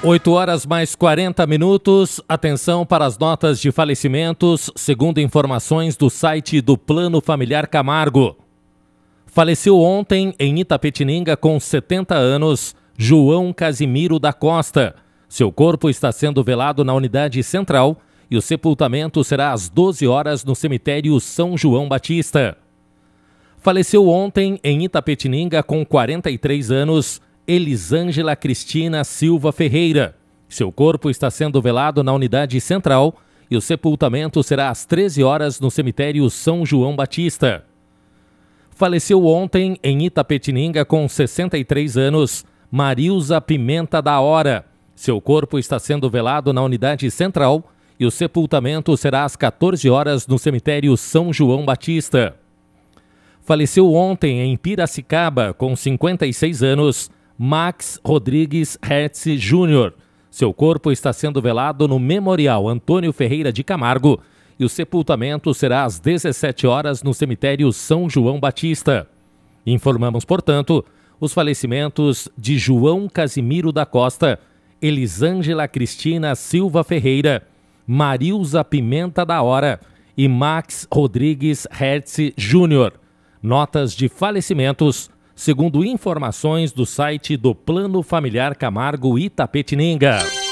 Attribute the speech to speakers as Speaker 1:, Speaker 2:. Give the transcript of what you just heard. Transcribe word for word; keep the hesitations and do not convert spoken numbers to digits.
Speaker 1: oito horas mais quarenta minutos. Atenção para as notas de falecimentos, segundo informações do site do Plano Familiar Camargo. Faleceu ontem em Itapetininga com setenta anos, João Casimiro da Costa. Seu corpo está sendo velado na unidade central e o sepultamento será às doze horas no cemitério São João Batista. Faleceu ontem em Itapetininga com quarenta e três anos, Elisângela Cristina Silva Ferreira. Seu corpo está sendo velado na unidade central e o sepultamento será às treze horas no cemitério São João Batista. Faleceu ontem em Itapetininga com sessenta e três anos, Marilza Pimenta da Hora. Seu corpo está sendo velado na unidade central e o sepultamento será às quatorze horas no cemitério São João Batista. Faleceu ontem em Piracicaba com cinquenta e seis anos, Max Rodrigues Hertz Júnior. Seu corpo está sendo velado no Memorial Antônio Ferreira de Camargo e o sepultamento será às dezessete horas no cemitério São João Batista. Informamos, portanto, os falecimentos de João Casimiro da Costa, Elisângela Cristina Silva Ferreira, Marilza Pimenta da Hora e Max Rodrigues Hertz Júnior. Notas de falecimentos, segundo informações do site do Plano Familiar Camargo Itapetininga.